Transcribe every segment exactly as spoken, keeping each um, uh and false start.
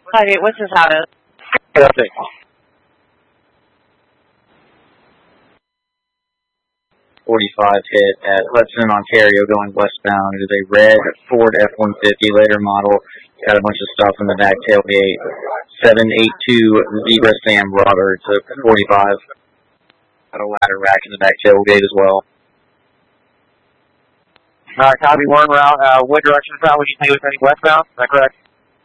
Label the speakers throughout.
Speaker 1: Five eight, what's this out of?
Speaker 2: Perfect. forty-five hit at Hudson, Ontario, going westbound. It is a red Ford F one fifty, later model. Got a bunch of stuff in the back tailgate. seven eight two Zebra Sam Roberts at forty-five. Got a ladder rack in the back tailgate as well.
Speaker 3: All right, copy, one route. Uh, what direction is that? Would you say it was heading westbound? Is that correct?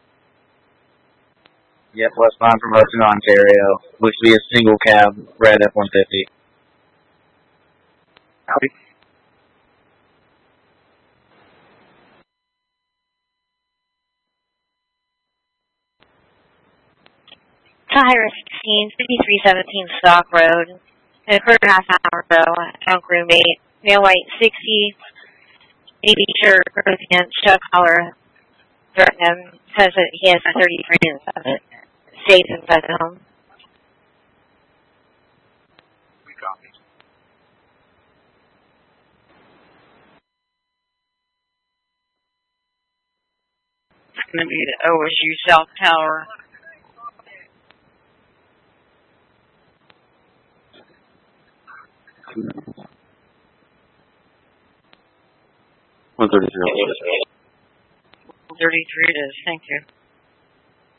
Speaker 2: Yep, westbound from Hudson, Ontario. Looks to be a single cab, red F one fifty.
Speaker 3: Copy.
Speaker 1: Tyra sixteen, fifty-three seventeen Stock Road. And for a half hour ago, trunk roommate, male white sixty, navy shirt, growth pants, chuck collar. Threatened him, says that he has a thirty-three of it. Stays inside the home.
Speaker 3: We copy.
Speaker 1: It's going to be the O S U South Tower.
Speaker 2: one thirty-three.
Speaker 1: thirty-three it is, thank you.